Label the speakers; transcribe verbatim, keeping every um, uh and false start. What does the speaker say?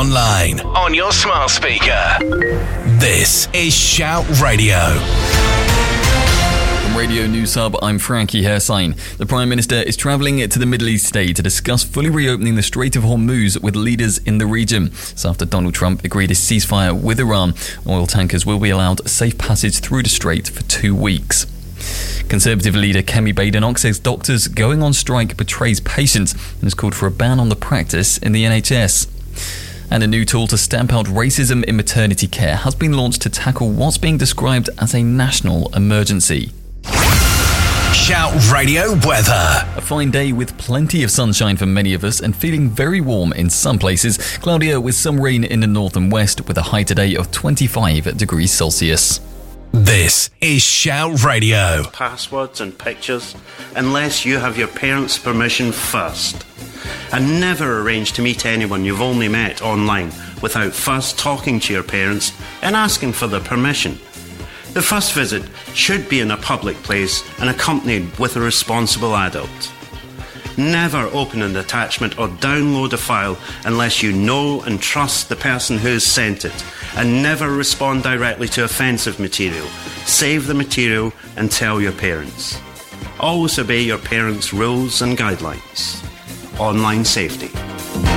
Speaker 1: online, on your smart speaker. This is Shout Radio.
Speaker 2: From Radio News Hub, I'm Frankie Hersign. The Prime Minister is travelling to the Middle East today to discuss fully reopening the Strait of Hormuz with leaders in the region. So after Donald Trump agreed a ceasefire with Iran, oil tankers will be allowed safe passage through the strait for two weeks. Conservative leader Kemi Badenoch says doctors going on strike betrays patients and has called for a ban on the practice in the N H S. And a new tool to stamp out racism in maternity care has been launched to tackle what's being described as a national emergency.
Speaker 1: Shout Radio weather.
Speaker 2: A fine day with plenty of sunshine for many of us and feeling very warm in some places. Cloudier with some rain in the north and west with a high today of twenty-five degrees Celsius.
Speaker 1: This is Shout Radio.
Speaker 3: Passwords and pictures unless you have your parents' permission first. And never arrange to meet anyone you've only met online without first talking to your parents and asking for their permission. The first visit should be in a public place and accompanied with a responsible adult. Never open an attachment or download a file unless you know and trust the person who has sent it, and never respond directly to offensive material. Save the material and tell your parents. Always obey your parents' rules and guidelines. Online safety.